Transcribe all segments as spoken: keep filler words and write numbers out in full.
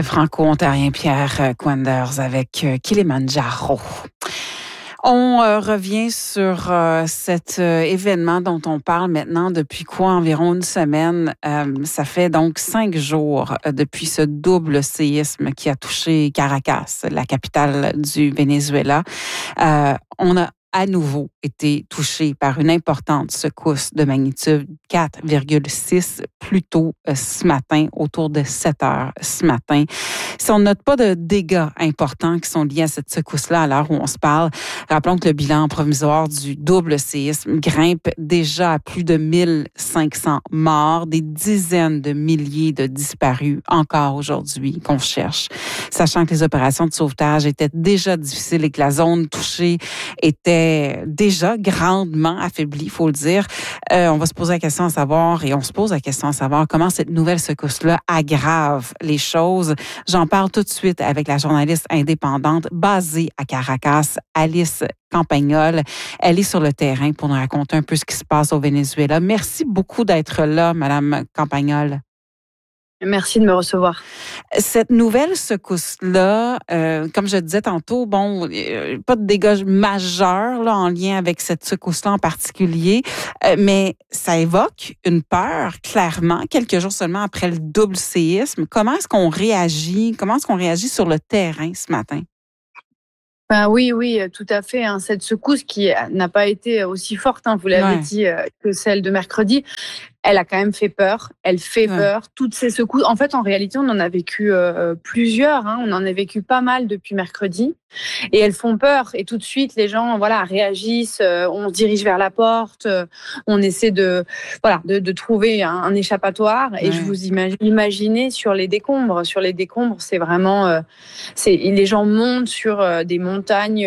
Le franco-ontarien Pierre Quenders avec Kilimanjaro. On euh, revient sur euh, cet euh, événement dont on parle maintenant depuis quoi? Environ une semaine. Euh, ça fait donc cinq jours euh, depuis ce double séisme qui a touché Caracas, la capitale du Venezuela. Euh, on a à nouveau été touché par une importante secousse de magnitude quatre virgule six plus tôt euh, ce matin, autour de sept heures ce matin. Si on ne note pas de dégâts importants qui sont liés à cette secousse-là à l'heure où on se parle, rappelons que le bilan provisoire du double séisme grimpe déjà à plus de mille cinq cents morts, des dizaines de milliers de disparus encore aujourd'hui qu'on cherche. Sachant que les opérations de sauvetage étaient déjà difficiles et que la zone touchée était déjà grandement affaiblie, il faut le dire. Euh, on va se poser la question à savoir, et on se pose la question à savoir comment cette nouvelle secousse-là aggrave les choses. J'en parle tout de suite avec la journaliste indépendante basée à Caracas, Alice Campagnol. Elle est sur le terrain pour nous raconter un peu ce qui se passe au Venezuela. Merci beaucoup d'être là, Madame Campagnol. Merci de me recevoir. Cette nouvelle secousse-là, euh, comme je disais tantôt, bon, euh, pas de dégâts majeurs là, en lien avec cette secousse-là en particulier, euh, mais ça évoque une peur, clairement, quelques jours seulement après le double séisme. Comment est-ce qu'on réagit? Comment est-ce qu'on réagit sur le terrain ce matin? Ben oui, oui, tout à fait. Hein. Cette secousse qui n'a pas été aussi forte, hein, vous l'avez ouais. dit, euh, que celle de mercredi, elle a quand même fait peur. Elle fait ouais. peur. Toutes ces secousses. En fait, en réalité, on en a vécu euh, plusieurs. Hein. On en a vécu pas mal depuis mercredi. Et elles font peur. Et tout de suite, les gens, voilà, réagissent. Euh, on se dirige vers la porte. Euh, on essaie de, voilà, de, de trouver un, un échappatoire. Ouais. Et je vous imagine, imaginez sur les décombres. Sur les décombres, c'est vraiment, euh, c'est les gens montent sur euh, des montagnes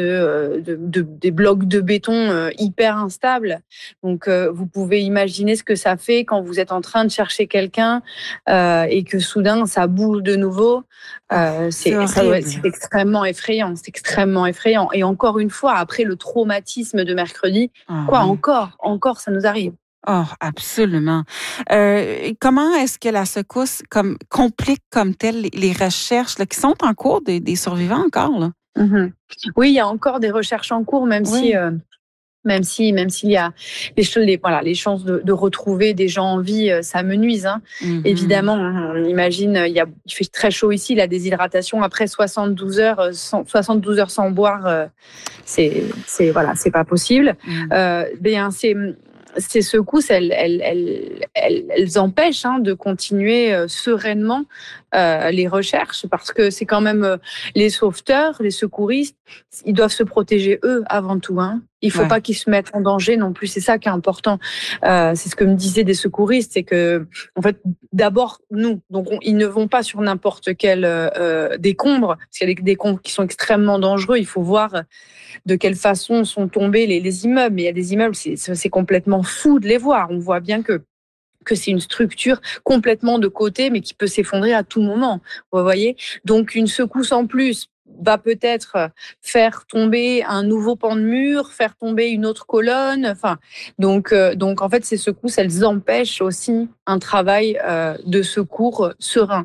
de, de, de, des blocs de béton euh, hyper instables. Donc, euh, vous pouvez imaginer ce que ça fait quand vous êtes en train de chercher quelqu'un euh, et que soudain ça bouge de nouveau. Euh, c'est, c'est, ça doit, c'est extrêmement effrayant, c'est extrêmement effrayant. Et encore une fois, après le traumatisme de mercredi, ah, quoi oui. encore, encore, ça nous arrive. Oh, absolument. Euh, comment est-ce que la secousse comme, complique comme telle les, les recherches là, qui sont en cours des, des survivants encore là? Mm-hmm. Oui, il y a encore des recherches en cours, même oui. si. Euh, Même si, même s'il y a les, les, voilà, les chances de, de retrouver des gens en vie, ça me nuise. Hein. Mm-hmm. Évidemment, on imagine, il, y a, il fait très chaud ici, la déshydratation après soixante-douze heures, soixante-douze heures sans boire, c'est, c'est voilà, c'est pas possible. Mm-hmm. Euh, bien, c'est ces secousses, elles, elles, elles, elles, elles empêchent hein, de continuer euh, sereinement euh, les recherches parce que c'est quand même euh, les sauveteurs, les secouristes, ils doivent se protéger eux avant tout. Hein. Il faut ouais. pas qu'ils se mettent en danger non plus. C'est ça qui est important. Euh, c'est ce que me disaient des secouristes, c'est que en fait, d'abord nous, donc on, ils ne vont pas sur n'importe quel euh, décombre, parce qu'il y a des décombres qui sont extrêmement dangereux. Il faut voir de quelle façon sont tombés les, les immeubles. Mais il y a des immeubles, c'est, c'est complètement fou de les voir. On voit bien que que c'est une structure complètement de côté, mais qui peut s'effondrer à tout moment. Vous voyez ? Donc une secousse en plus va peut-être faire tomber un nouveau pan de mur, faire tomber une autre colonne. Enfin, donc, euh, donc en fait, ces secousses, elles empêchent aussi un travail euh, de secours serein.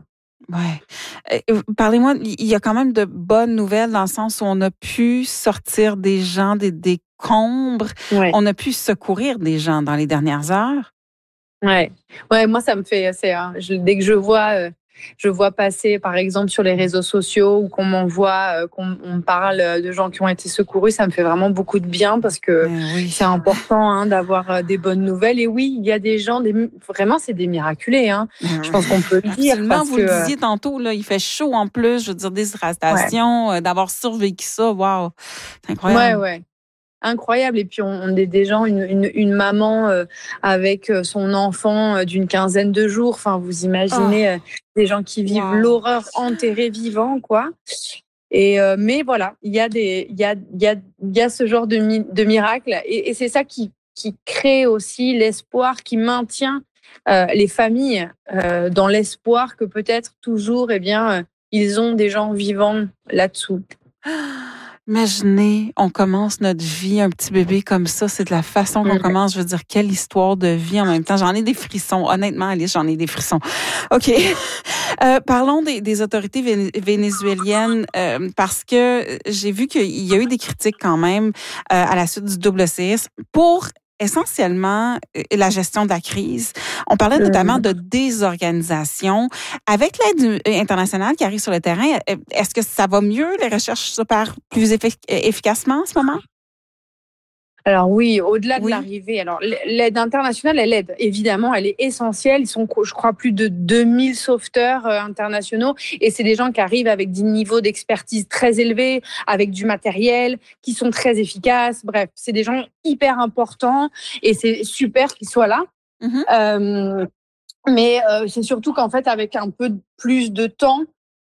Ouais. Parlez-moi, il y a quand même de bonnes nouvelles dans le sens où on a pu sortir des gens des décombres, ouais. on a pu secourir des gens dans les dernières heures. Ouais, ouais, moi ça me fait, c'est, hein, je, dès que je vois, euh, je vois passer par exemple sur les réseaux sociaux ou qu'on m'envoie, euh, qu'on on parle de gens qui ont été secourus, ça me fait vraiment beaucoup de bien parce que oui. c'est important hein, d'avoir des bonnes nouvelles. Et oui, il y a des gens, des, vraiment c'est des miraculés. Hein. Je pense qu'on peut le dire. Absolument, parce vous que, le disiez tantôt, là, il fait chaud en plus, je veux dire déshydratation, ouais. d'avoir survécu ça, waouh, c'est incroyable. Ouais, ouais. Incroyable. Et puis, on, on est des gens, une, une, une maman euh, avec son enfant euh, d'une quinzaine de jours. Enfin, vous imaginez oh. euh, des gens qui vivent wow. l'horreur enterrés vivants, quoi. Et, euh, mais voilà, il y a des, il y a, il y a, il y a ce genre de, mi- de miracle. Et, et c'est ça qui, qui crée aussi l'espoir, qui maintient euh, les familles euh, dans l'espoir que peut-être toujours, eh bien, euh, ils ont des gens vivants là-dessous. Imaginez, on commence notre vie, un petit bébé comme ça, c'est de la façon qu'on mmh. commence. Je veux dire, quelle histoire de vie en même temps. J'en ai des frissons. Honnêtement, Alice, j'en ai des frissons. OK. Euh, parlons des, des autorités vé- vénézuéliennes euh, parce que j'ai vu qu'il y a eu des critiques quand même euh, à la suite du double séisme pour essentiellement la gestion de la crise. On parlait notamment de désorganisation. Avec l'aide internationale qui arrive sur le terrain, est-ce que ça va mieux? Les recherches s'opèrent plus effic- efficacement en ce moment? Alors oui, au-delà de Oui. l'arrivée, alors l'aide internationale, elle aide, évidemment, elle est essentielle. Ils sont, je crois, plus de deux mille sauveteurs euh, internationaux et c'est des gens qui arrivent avec des niveaux d'expertise très élevés, avec du matériel, qui sont très efficaces. Bref, c'est des gens hyper importants et c'est super qu'ils soient là. Mm-hmm. Euh, mais euh, c'est surtout qu'en fait, avec un peu plus de temps,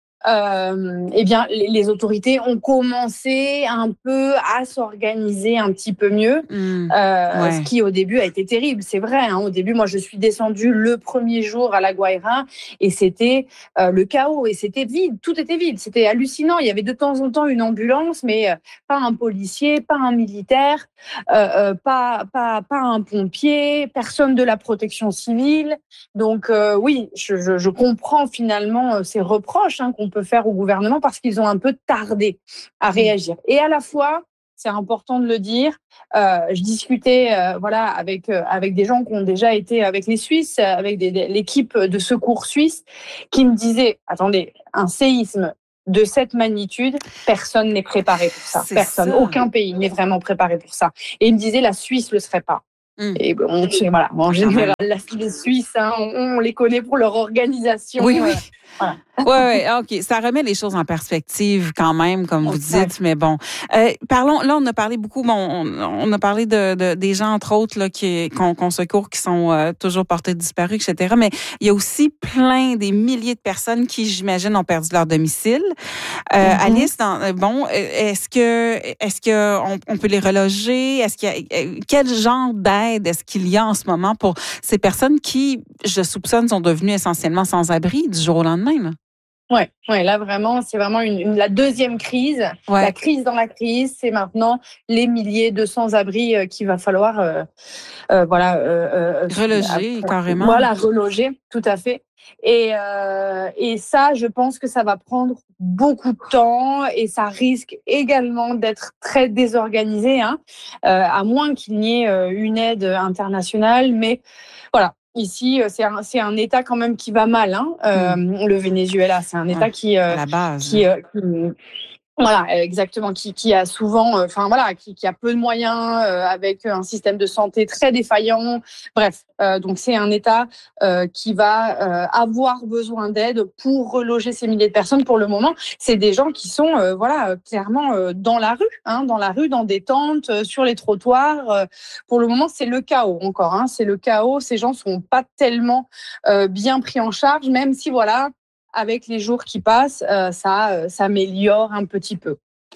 Euh, eh bien, les, les autorités ont commencé un peu à s'organiser un petit peu mieux, mmh, euh, ouais. Ce qui au début a été terrible, c'est vrai. Hein, au début, moi, je suis descendue le premier jour à La Guaira et c'était euh, le chaos et c'était vide, tout était vide, c'était hallucinant. Il y avait de temps en temps une ambulance, mais euh, pas un policier, pas un militaire, euh, euh, pas pas pas un pompier, personne de la protection civile. Donc euh, oui, je, je, je comprends finalement euh, ces reproches hein, qu'on peut faire au gouvernement parce qu'ils ont un peu tardé à réagir. Et à la fois, c'est important de le dire, euh, je discutais euh, voilà, avec, euh, avec des gens qui ont déjà été avec les Suisses, avec des, des, l'équipe de secours suisse, qui me disaient, attendez, un séisme de cette magnitude, personne n'est préparé pour ça. C'est personne, ça. Aucun pays n'est vraiment préparé pour ça. Et ils me disaient, la Suisse ne le serait pas. Mmh. Et bon, voilà, en général, les Suisses, hein, on, on les connaît pour leur organisation. Oui, oui. Euh, voilà. Oui, oui, OK. Ça remet les choses en perspective quand même, comme vous exact. Dites, mais bon. Euh, parlons, là, on a parlé beaucoup, bon, on, on a parlé de, de des gens, entre autres, là, qui, qu'on, qu'on secourt, qui sont euh, toujours portés disparus, et cetera. Mais il y a aussi plein, des milliers de personnes qui, j'imagine, ont perdu leur domicile. Euh, mm-hmm. Alice, dans, bon, est-ce que, est-ce que on, on peut les reloger? Est-ce qu'il y a, quel genre d'aide est-ce qu'il y a en ce moment pour ces personnes qui, je soupçonne, sont devenues essentiellement sans-abri du jour au lendemain, là? Ouais, ouais, là vraiment, c'est vraiment une, une la deuxième crise, ouais. La crise dans la crise, c'est maintenant les milliers de sans-abri euh, qu'il va falloir, euh, euh, voilà, euh, reloger euh, carrément. Voilà, reloger, tout à fait. Et euh, et ça, je pense que ça va prendre beaucoup de temps et ça risque également d'être très désorganisé, hein, euh, à moins qu'il n'y ait une aide internationale, mais voilà. Ici, c'est un, c'est un État quand même qui va mal. Hein. Euh, mmh. Le Venezuela, c'est un État ouais, qui, euh, à la base. qui, euh, qui voilà, exactement, qui, qui a souvent, enfin euh, voilà, qui, qui a peu de moyens, euh, avec un système de santé très défaillant. Bref, euh, donc c'est un État euh, qui va euh, avoir besoin d'aide pour reloger ces milliers de personnes. Pour le moment, c'est des gens qui sont, euh, voilà, clairement euh, dans la rue, hein, dans la rue, dans des tentes, euh, sur les trottoirs. Euh, pour le moment, c'est le chaos encore. Hein, c'est le chaos. Ces gens sont pas tellement euh, bien pris en charge, même si voilà. Avec les jours qui passent, euh, ça euh, s'améliore un petit peu.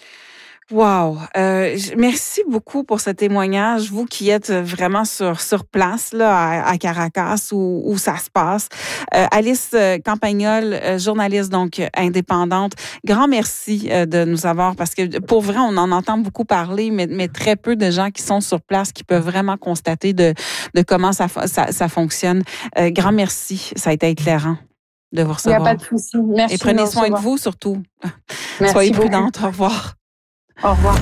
Wow! Euh, merci beaucoup pour ce témoignage, vous qui êtes vraiment sur sur place là à, à Caracas où, où ça se passe. Euh, Alice Campagnol, journaliste donc indépendante, grand merci de nous avoir parce que pour vrai on en entend beaucoup parler, mais mais très peu de gens qui sont sur place qui peuvent vraiment constater de de comment ça ça, ça fonctionne. Euh, grand merci, ça a été éclairant de vous recevoir. Il n'y a pas de souci. Merci. Et prenez soin de vous surtout. Merci Soyez beaucoup. prudente. Au revoir. Au revoir.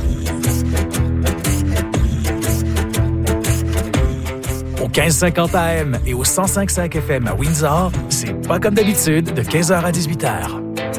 Au quinze cinquante A M et au cent cinq virgule cinq F M à Windsor, c'est pas comme d'habitude de quinze heures à dix-huit heures.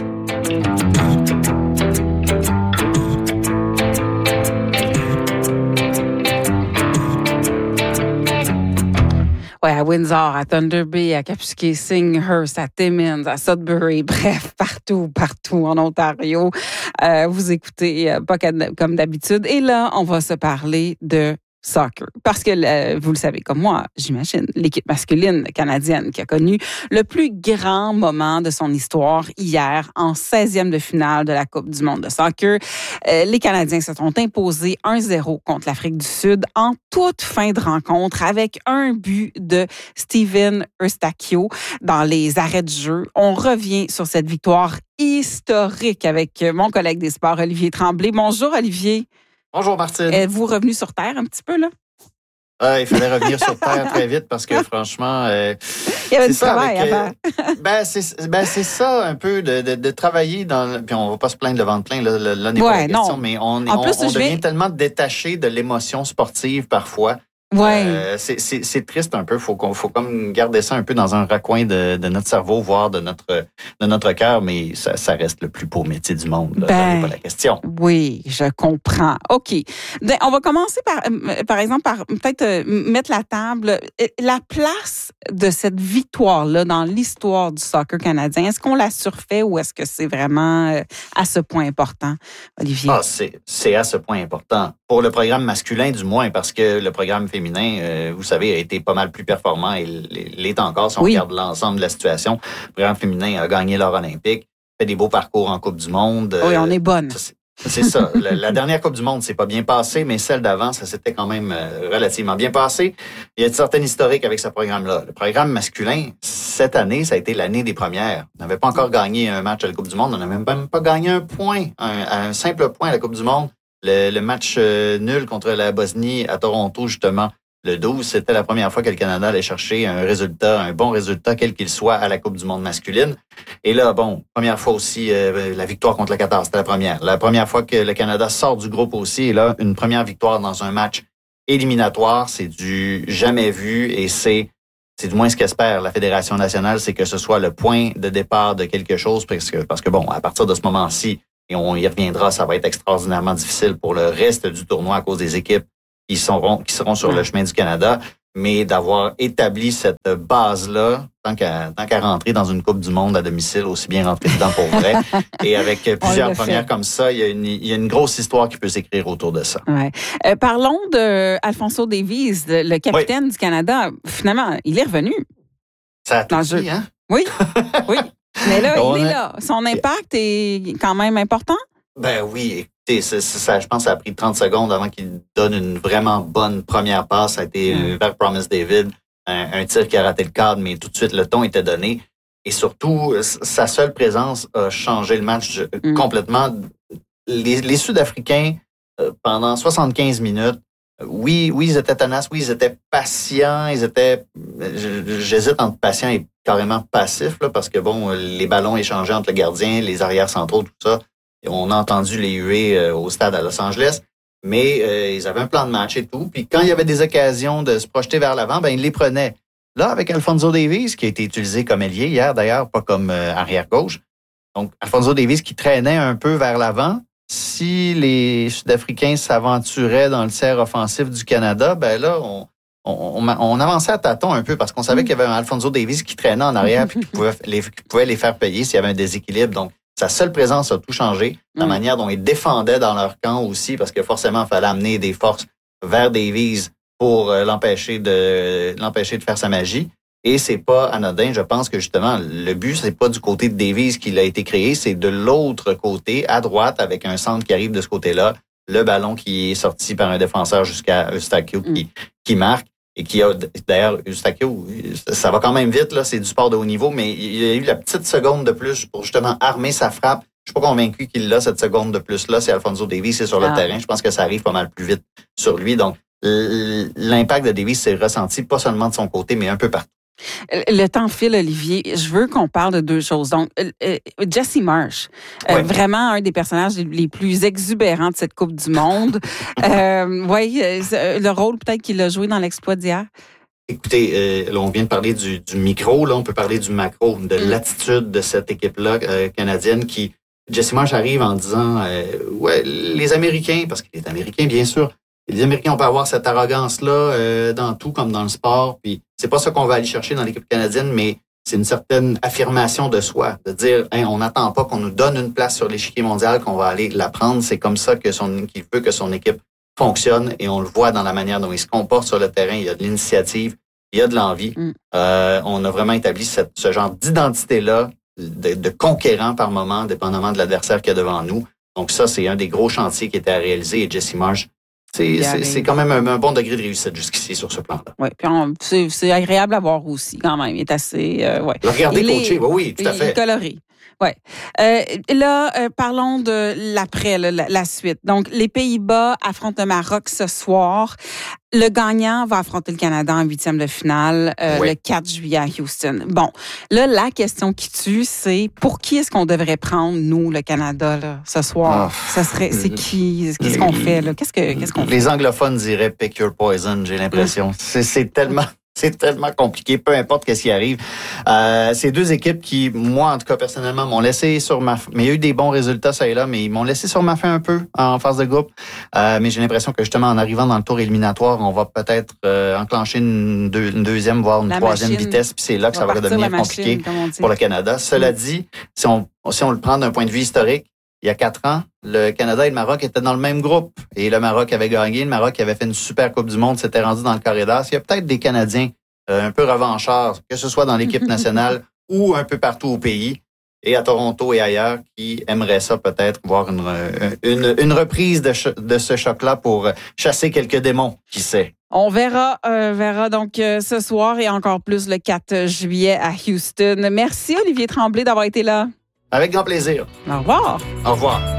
Ouais, à Windsor, à Thunder Bay, à Kapuskasing-Hearst, à Timmins, à Sudbury, bref, partout, partout en Ontario. Euh, vous écoutez euh, pas comme d'habitude. Et là, on va se parler de soccer. Parce que, euh, vous le savez comme moi, j'imagine, l'équipe masculine canadienne qui a connu le plus grand moment de son histoire hier en seizième de finale de la Coupe du monde de soccer. Euh, les Canadiens se sont imposés un zéro contre l'Afrique du Sud en toute fin de rencontre avec un but de Steven Eustáquio dans les arrêts de jeu. On revient sur cette victoire historique avec mon collègue des sports, Olivier Tremblay. Bonjour, Olivier. Bonjour, Martine. Êtes-vous revenu sur Terre un petit peu, là? Ah, il fallait revenir sur Terre très vite parce que franchement, euh, il y avait c'est du ça travail avec, à faire. Euh, ben, c'est, ben, c'est ça un peu de, de, de travailler dans. Puis on va pas se plaindre le ventre plein, là, là n'est Ouais, pas la question, non. mais on, En on, plus, on je devient vais... tellement détaché de l'émotion sportive parfois. Ouais. Euh, c'est, c'est, c'est triste un peu. Faut qu'on, faut comme garder ça un peu dans un raccoin de, de notre cerveau, voire de notre, de notre cœur, mais ça, ça reste le plus beau métier du monde. Là. Ben, n'est pas la question. Oui, je comprends. OK. On va commencer par, par exemple, par peut-être mettre la table. La place de cette victoire-là dans l'histoire du soccer canadien, est-ce qu'on la surfait ou est-ce que c'est vraiment à ce point important, Olivier? Ah, c'est, c'est à ce point important. Pour le programme masculin, du moins, parce que le programme féminin, euh, vous savez, a été pas mal plus performant et l'est encore si on oui. regarde l'ensemble de la situation. Le programme féminin a gagné l'or olympique, fait des beaux parcours en Coupe du Monde. Oui, on est bonne. C'est, c'est ça. la, la dernière Coupe du Monde, c'est pas bien passé, mais celle d'avant, ça s'était quand même euh, relativement bien passé. Il y a une certaine historique avec ce programme-là. Le programme masculin, cette année, ça a été l'année des premières. On n'avait pas encore gagné un match à la Coupe du Monde. On n'avait même pas gagné un point, un, un simple point à la Coupe du Monde. Le, le match euh, nul contre la Bosnie à Toronto, justement, le douze, c'était la première fois que le Canada allait chercher un résultat, un bon résultat, quel qu'il soit, à la Coupe du monde masculine. Et là, bon, première fois aussi, euh, la victoire contre le Qatar, c'était la première. La première fois que le Canada sort du groupe aussi, et là, une première victoire dans un match éliminatoire, c'est du jamais vu et c'est c'est du moins ce qu'espère la Fédération nationale, c'est que ce soit le point de départ de quelque chose, parce que, parce que bon, à partir de ce moment-ci, et on y reviendra, ça va être extraordinairement difficile pour le reste du tournoi à cause des équipes qui seront, qui seront sur le chemin du Canada, mais d'avoir établi cette base-là, tant qu'à, tant qu'à rentrer dans une Coupe du monde à domicile, aussi bien rentrer dedans pour vrai. Et avec plusieurs premières fait. Comme ça, il y a une, il y a une grosse histoire qui peut s'écrire autour de ça. Ouais. Euh, parlons de Alfonso Davies, le capitaine oui. du Canada. Finalement, il est revenu. Ça a tout dit, hein? Oui, oui. Mais là, il est là. Son impact est quand même important? Ben oui, écoutez, c'est, c'est, ça, je pense que ça a pris trente secondes avant qu'il donne une vraiment bonne première passe. Ça a été mm. vers Promise David, un, un tir qui a raté le cadre, mais tout de suite, le ton était donné. Et surtout, sa seule présence a changé le match mm. complètement. Les, les Sud-Africains, pendant soixante-quinze minutes, oui, oui, ils étaient tenaces, oui, ils étaient patients, ils étaient, j'hésite entre patients et carrément passifs, là, parce que bon, les ballons échangés entre le gardien, les arrières centraux, tout ça, et on a entendu les huées euh, au stade à Los Angeles, mais euh, ils avaient un plan de match et tout, puis quand il y avait des occasions de se projeter vers l'avant, ben ils les prenaient. Là, avec Alfonso Davies, qui a été utilisé comme ailier hier d'ailleurs, pas comme euh, arrière-gauche, donc Alfonso Davies qui traînait un peu vers l'avant. Si les Sud-Africains s'aventuraient dans le tiers offensif du Canada, ben là, on, on, on avançait à tâtons un peu parce qu'on savait qu'il y avait un Alfonso Davies qui traînait en arrière puis qui pouvait les, qui pouvait les faire payer s'il y avait un déséquilibre. Donc, sa seule présence a tout changé. La mmh. manière dont ils défendaient dans leur camp aussi, parce que forcément, il fallait amener des forces vers Davies pour l'empêcher de, l'empêcher de faire sa magie. Et c'est pas anodin. Je pense que justement, le but, c'est pas du côté de Davies qu'il a été créé, c'est de l'autre côté, à droite, avec un centre qui arrive de ce côté-là, le ballon qui est sorti par un défenseur jusqu'à Eustáquio mm. qui, qui marque et qui a, d'ailleurs, Eustáquio, ça va quand même vite, là, c'est du sport de haut niveau, mais il a eu la petite seconde de plus pour justement armer sa frappe. Je suis pas convaincu qu'il a cette seconde de plus-là. C'est Alfonso Davies, c'est sur le ah. terrain. Je pense que ça arrive pas mal plus vite sur lui. Donc, l'impact de Davies s'est ressenti pas seulement de son côté, mais un peu partout. Le temps file, Olivier. Je veux qu'on parle de deux choses. Donc, euh, Jesse Marsch, euh, ouais. vraiment un des personnages les plus exubérants de cette Coupe du monde. euh, oui, le rôle peut-être qu'il a joué dans l'exploit d'hier. Écoutez, euh, là, on vient de parler du, du micro, là, on peut parler du macro, de mm. l'attitude de cette équipe-là euh, canadienne qui, Jesse Marsch arrive en disant, euh, ouais, les Américains, parce qu'il est Américain, bien sûr, les Américains, on peut avoir cette arrogance-là euh, dans tout, comme dans le sport. Puis c'est pas ça qu'on va aller chercher dans l'équipe canadienne, mais c'est une certaine affirmation de soi, de dire, hein, on n'attend pas qu'on nous donne une place sur l'échiquier mondial, qu'on va aller la prendre. C'est comme ça que son, qu'il veut que son équipe fonctionne, et on le voit dans la manière dont il se comporte sur le terrain. Il y a de l'initiative, il y a de l'envie. Mm. Euh, on a vraiment établi cette, ce genre d'identité-là, de, de conquérant par moment, dépendamment de l'adversaire qu'il y a devant nous. Donc ça, c'est un des gros chantiers qui était à réaliser, et Jesse Marsch, C'est, c'est, c'est quand même un, un bon degré de réussite jusqu'ici sur ce plan-là. Oui, puis on, c'est, c'est agréable à voir aussi quand même. Il est assez... Euh, ouais. Le regarder coacher, oui, oui, tout à fait. Il est coloré. Oui. Euh, là, euh, parlons de l'après, là, la, la suite. Donc, les Pays-Bas affrontent le Maroc ce soir. Le gagnant va affronter le Canada en huitième de finale euh, oui. le quatre juillet à Houston. Bon, là, la question qui tue, c'est pour qui est-ce qu'on devrait prendre, nous, le Canada, là, ce soir? Oh. Ça serait, c'est qui? Qu'est-ce qu'on fait, là? Qu'est-ce que, qu'est-ce qu'on fait? Les anglophones diraient pick your poison, j'ai l'impression. Mmh. C'est, c'est tellement... C'est tellement compliqué, peu importe qu'est-ce qui arrive. Euh, ces deux équipes qui, moi, en tout cas, personnellement, m'ont laissé sur ma faim. Mais il y a eu des bons résultats, ça et là, mais ils m'ont laissé sur ma faim un peu en phase de groupe. Euh, mais j'ai l'impression que, justement, en arrivant dans le tour éliminatoire, on va peut-être euh, enclencher une, deux, une deuxième, voire une la troisième machine. vitesse. Puis c'est là que ça va devenir machine, compliqué pour le Canada. Cela mmh. dit, si on, si on le prend d'un point de vue historique, il y a quatre ans, le Canada et le Maroc étaient dans le même groupe. Et le Maroc avait gagné. Le Maroc avait fait une super Coupe du Monde, s'était rendu dans le corridor. Il y a peut-être des Canadiens euh, un peu revanchards, que ce soit dans l'équipe nationale ou un peu partout au pays, et à Toronto et ailleurs, qui aimeraient ça peut-être, voir une, une, une reprise de, ch- de ce choc-là pour chasser quelques démons, qui sait. On verra, euh, verra donc euh, ce soir et encore plus le quatre juillet à Houston. Merci Olivier Tremblay d'avoir été là. Avec grand plaisir. Au revoir. Au revoir.